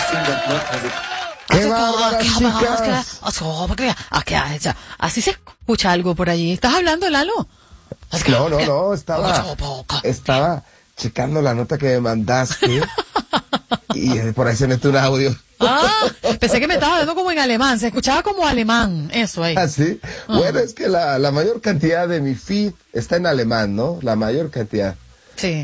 ¡Qué bárbaras, chicas! Así se escucha algo por allí. ¿Estás hablando, Lalo? No, estaba checando la nota que me mandaste y por ahí se mete un audio. Pensé que me estabas hablando como en alemán, se escuchaba como alemán, eso ahí. ¿Ah, sí? Bueno, es que la mayor cantidad de mi feed está en alemán, ¿no? La mayor cantidad. Sí.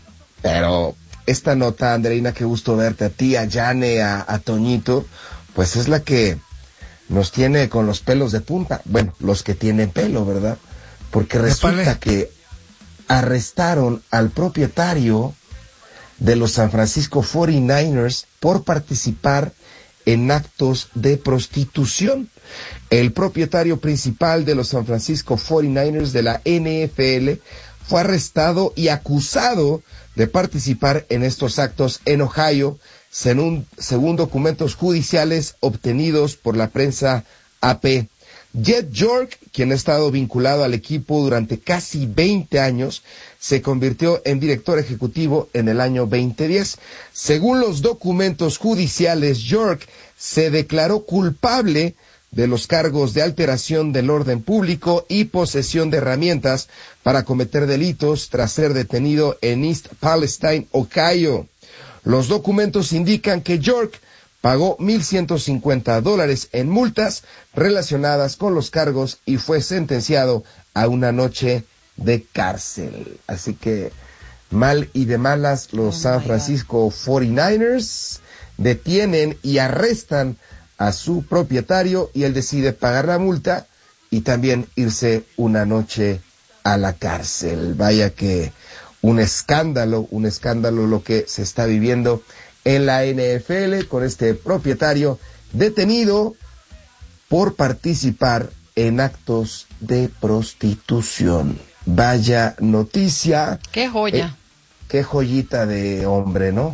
Pero esta nota, Andreina, qué gusto verte, a ti, a Yane, a Toñito, pues es la que nos tiene con los pelos de punta. Bueno, los que tienen pelo, ¿verdad? Porque resulta que arrestaron al propietario de los San Francisco 49ers por participar en actos de prostitución. El propietario principal de los San Francisco 49ers de la NFL fue arrestado y acusado de participar en estos actos en Ohio, según documentos judiciales obtenidos por la prensa AP. Jed York, quien ha estado vinculado al equipo durante casi 20 años, se convirtió en director ejecutivo en el año 2010. Según los documentos judiciales, York se declaró culpable de los cargos de alteración del orden público y posesión de herramientas para cometer delitos tras ser detenido en East Palestine, Ohio. Los documentos indican que York pagó $1,150 en multas relacionadas con los cargos y fue sentenciado a una noche de cárcel. Así que mal y de malas los San Francisco 49ers detienen y arrestan a su propietario y él decide pagar la multa y también irse una noche a la cárcel. Vaya que un escándalo lo que se está viviendo en la NFL con este propietario detenido por participar en actos de prostitución. Vaya noticia. ¡Qué joya! Qué joyita de hombre, ¿no?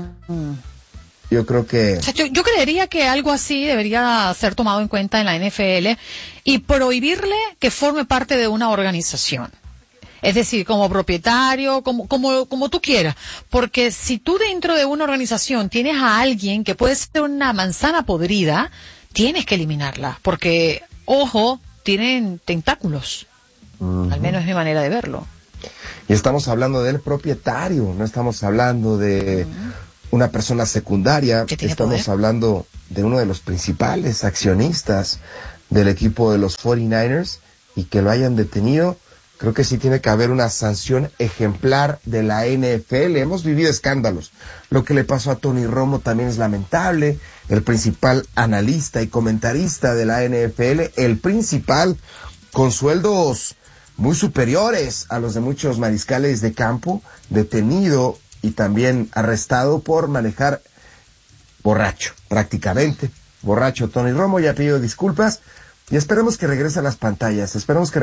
Yo creo que... O sea, yo creería que algo así debería ser tomado en cuenta en la NFL y prohibirle que forme parte de una organización. Es decir, como propietario, como tú quieras. Porque si tú dentro de una organización tienes a alguien que puede ser una manzana podrida, tienes que eliminarla. Porque, ojo, tienen tentáculos. Al menos es mi manera de verlo. Y estamos hablando del propietario, no estamos hablando de una persona secundaria. Estamos hablando de uno de los principales accionistas del equipo de los 49ers y que lo hayan detenido. Creo que sí tiene que haber una sanción ejemplar de la NFL. Hemos vivido escándalos. Lo que le pasó a Tony Romo también es lamentable. El principal analista y comentarista de la NFL, el principal, con sueldos muy superiores a los de muchos mariscales de campo, detenido y también arrestado por manejar borracho, prácticamente. Borracho Tony Romo, ya pidió disculpas. Y esperemos que regrese a las pantallas,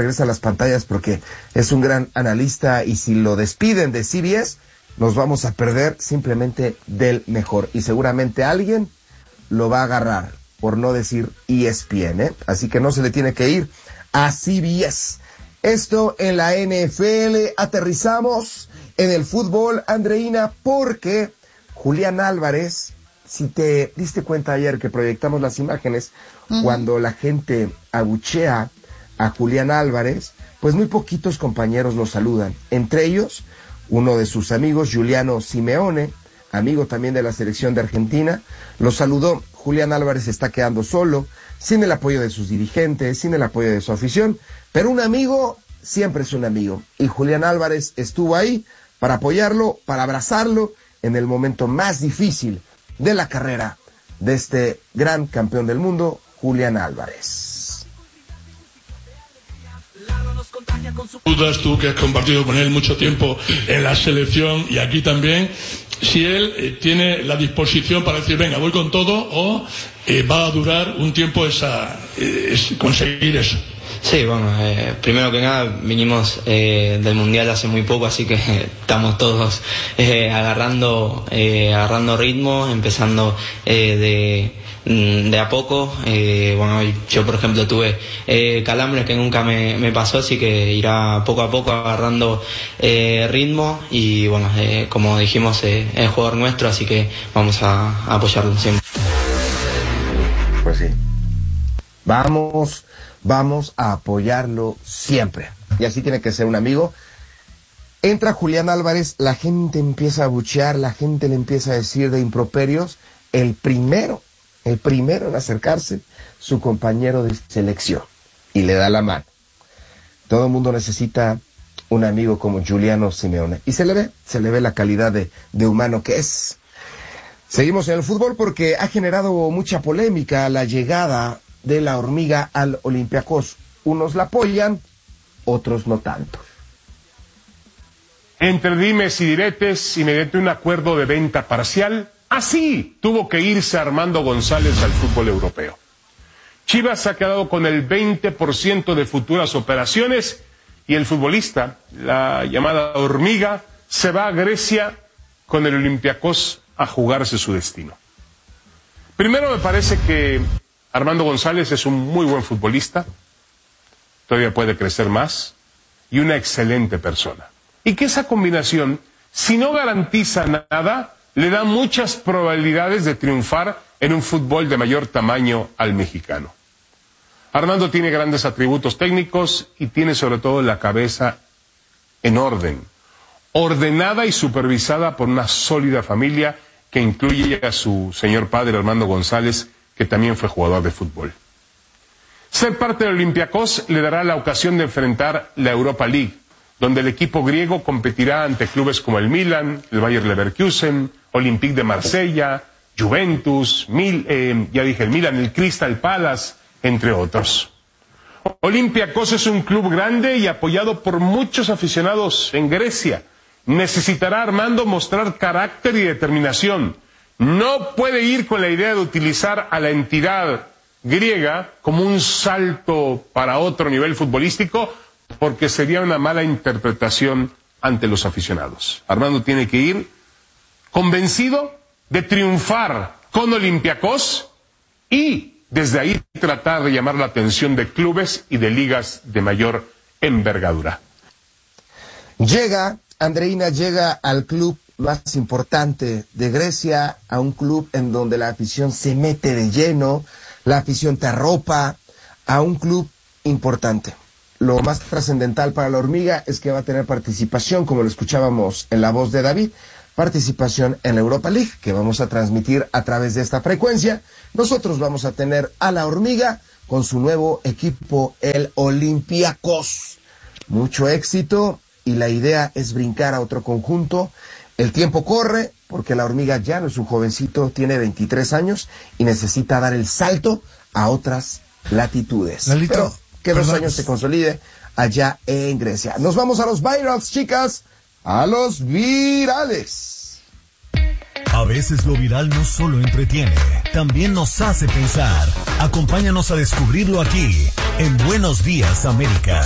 porque es un gran analista y si lo despiden de CBS, nos vamos a perder simplemente del mejor. Y seguramente alguien lo va a agarrar, por no decir ESPN, ¿eh? Así que no se le tiene que ir a CBS. Esto en la NFL, aterrizamos en el fútbol, Andreina, porque Julián Álvarez, si te diste cuenta ayer que proyectamos las imágenes, cuando la gente abuchea a Julián Álvarez, pues muy poquitos compañeros lo saludan. Entre ellos, uno de sus amigos, Giuliano Simeone, amigo también de la selección de Argentina, lo saludó. Julián Álvarez está quedando solo, sin el apoyo de sus dirigentes, sin el apoyo de su afición, pero un amigo siempre es un amigo. Y Julián Álvarez estuvo ahí para apoyarlo, para abrazarlo en el momento más difícil de la carrera de este gran campeón del mundo, Julián Álvarez. Dudas, tú que has compartido con él mucho tiempo en la selección y aquí también, si él tiene la disposición para decir, venga, voy con todo, o va a durar un tiempo conseguir eso. Sí, bueno, primero que nada vinimos del Mundial hace muy poco, así que estamos todos agarrando ritmo, empezando de a poco. Bueno, yo por ejemplo tuve calambres que nunca me pasó, así que irá poco a poco agarrando ritmo y bueno, como dijimos, es jugador nuestro, así que vamos a apoyarlo siempre. Pues sí, vamos a apoyarlo siempre, y así tiene que ser un amigo. Entra Julián Álvarez, la gente empieza a abuchear, la gente le empieza a decir de improperios. El primero en acercarse, su compañero de selección, y le da la mano. Todo el mundo necesita un amigo como Giuliano Simeone, y se le ve la calidad de humano que es. Seguimos en el fútbol porque ha generado mucha polémica la llegada de la hormiga al Olympiacos. Unos la apoyan, otros no tanto. Entre dimes y diretes y mediante un acuerdo de venta parcial, así tuvo que irse Armando González al fútbol europeo. Chivas ha quedado con el 20% de futuras operaciones y el futbolista, la llamada hormiga, se va a Grecia con el Olympiacos a jugarse su destino. Primero, me parece que Armando González es un muy buen futbolista, todavía puede crecer más, y una excelente persona. Y que esa combinación, si no garantiza nada, le da muchas probabilidades de triunfar en un fútbol de mayor tamaño al mexicano. Armando tiene grandes atributos técnicos y tiene sobre todo la cabeza en orden, ordenada y supervisada por una sólida familia que incluye a su señor padre Armando González, que también fue jugador de fútbol. Ser parte del Olympiacos le dará la ocasión de enfrentar la Europa League, donde el equipo griego competirá ante clubes como el Milan, el Bayer Leverkusen, Olympique de Marsella, Juventus, el Milan, el Crystal Palace, entre otros. Olympiacos es un club grande y apoyado por muchos aficionados en Grecia. Necesitará Armando mostrar carácter y determinación. No puede ir con la idea de utilizar a la entidad griega como un salto para otro nivel futbolístico, porque sería una mala interpretación ante los aficionados. Armando tiene que ir convencido de triunfar con Olympiacos y desde ahí tratar de llamar la atención de clubes y de ligas de mayor envergadura. Andreina llega al club más importante de Grecia, a un club en donde la afición se mete de lleno, la afición te arropa, a un club importante. Lo más trascendental para la hormiga es que va a tener participación, como lo escuchábamos en la voz de David, participación en la Europa League, que vamos a transmitir a través de esta frecuencia. Nosotros vamos a tener a la hormiga con su nuevo equipo, el Olympiacos. Mucho éxito. Y la idea es brincar a otro conjunto. El tiempo corre, porque la hormiga ya no es un jovencito, tiene 23 años y necesita dar el salto a otras latitudes. Lalito, pero que 2 años se consolide allá en Grecia. Nos vamos a los virals, chicas, a los virales. A veces lo viral no solo entretiene, también nos hace pensar. Acompáñanos a descubrirlo aquí, en Buenos Días, América.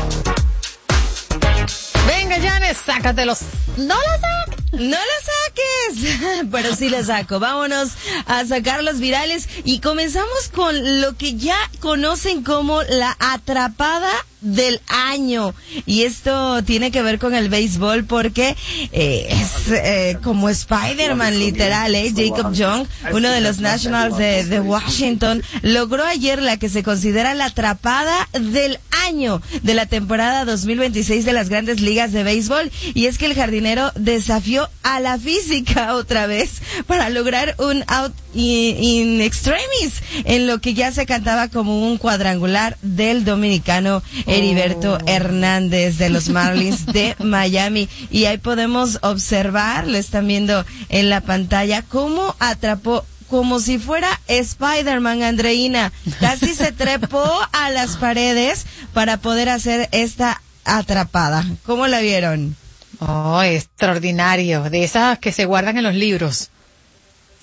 Venga, Janes, sácatelos. No lo saques, pero sí lo saco. Vámonos a sacar los virales y comenzamos con lo que ya conocen como la atrapada del año. Y esto tiene que ver con el béisbol porque es como Spider-Man literal, Jacob Young, uno de los Nationals de Washington, logró ayer la que se considera la atrapada del año de la temporada 2026 de las Grandes Ligas de Béisbol. Y es que el jardinero desafió a la física otra vez para lograr un out in extremis en lo que ya se cantaba como un cuadrangular del dominicano Heriberto Hernández de los Marlins de Miami. Y ahí podemos observar, lo están viendo en la pantalla, cómo atrapó como si fuera Spider-Man, Andreina. Casi se trepó a las paredes para poder hacer esta atrapada. ¿Cómo la vieron? Oh, extraordinario. De esas que se guardan en los libros.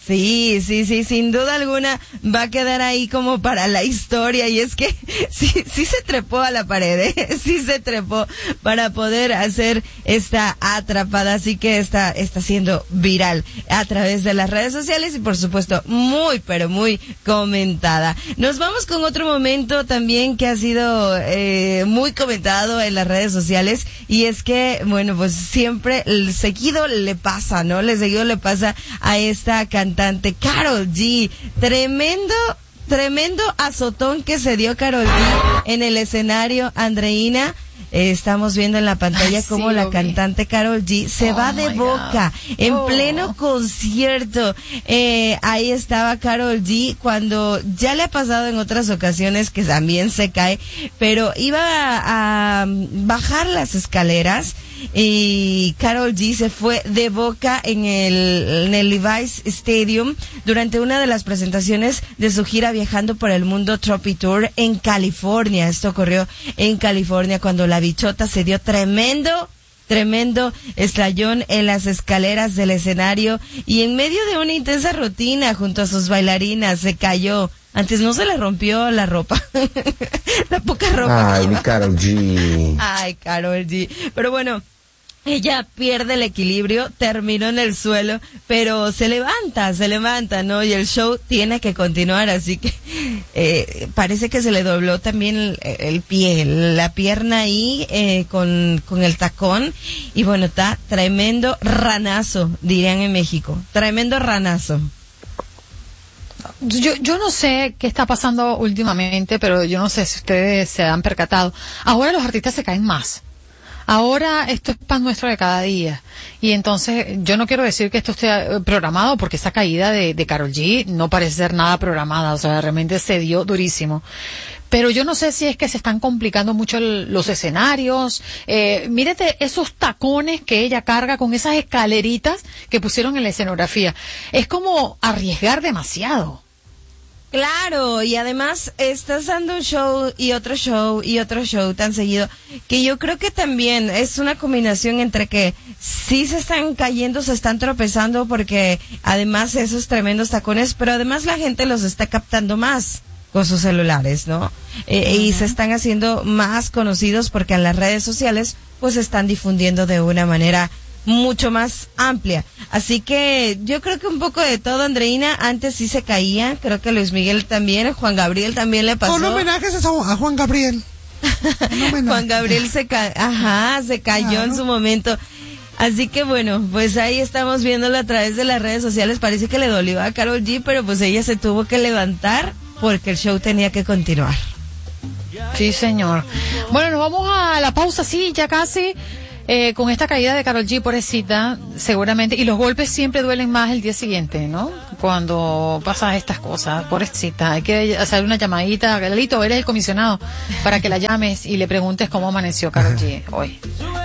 Sí, sin duda alguna va a quedar ahí como para la historia, y es que sí se trepó a la pared, sí se trepó para poder hacer esta atrapada, así que está siendo viral a través de las redes sociales y por supuesto muy pero muy comentada. Nos vamos con otro momento también que ha sido muy comentado en las redes sociales, y es que, bueno, pues siempre seguido le pasa a esta cantante Karol G. Tremendo azotón que se dio Karol G en el escenario, Andreina. Estamos viendo en la pantalla cómo la cantante Karol G se va de boca en pleno concierto. Ahí estaba Karol G cuando ya le ha pasado en otras ocasiones que también se cae, pero iba a bajar las escaleras y Karol G se fue de boca en el Levi's Stadium durante una de las presentaciones de su gira Viajando por el Mundo Trophy Tour en California. Esto ocurrió en California cuando la bichota se dio tremendo estallón en las escaleras del escenario y en medio de una intensa rutina junto a sus bailarinas se cayó. Antes no se le rompió la ropa. La poca ropa. Ay, mi Karol G. Ay, Karol G. Pero bueno, ella pierde el equilibrio, terminó en el suelo, pero se levanta, ¿no? Y el show tiene que continuar, así que parece que se le dobló también el pie, la pierna ahí con el tacón. Y bueno, está tremendo ranazo, dirían en México. Tremendo ranazo. Yo no sé qué está pasando últimamente, pero yo no sé si ustedes se han percatado. Ahora los artistas se caen más. Ahora esto es pan nuestro de cada día. Y entonces yo no quiero decir que esto esté programado, porque esa caída de Karol G no parece ser nada programada. O sea, realmente se dio durísimo. Pero yo no sé si es que se están complicando mucho los escenarios. Mírate esos tacones que ella carga con esas escaleritas que pusieron en la escenografía. Es como arriesgar demasiado. Claro, y además estás dando un show y otro show y otro show tan seguido, que yo creo que también es una combinación entre que sí se están cayendo, se están tropezando, porque además esos tremendos tacones, pero además la gente los está captando más con sus celulares, ¿no? Y se están haciendo más conocidos porque en las redes sociales pues se están difundiendo de una manera mucho más amplia. Así que yo creo que un poco de todo, Andreina. Antes sí se caía, creo que Luis Miguel también, Juan Gabriel también le pasó. Con homenajes a Juan Gabriel. Juan Gabriel se cayó en su momento. Así que bueno, pues ahí estamos viéndolo a través de las redes sociales. Parece que le dolió a Karol G, pero pues ella se tuvo que levantar porque el show tenía que continuar. Sí, señor. Bueno, nos vamos a la pausa, sí, ya casi. Con esta caída de Karol G, pobrecita, seguramente, y los golpes siempre duelen más el día siguiente, ¿no? Cuando pasan estas cosas, pobrecita, hay que hacer una llamadita. Galito, eres el comisionado, para que la llames y le preguntes cómo amaneció Karol G hoy.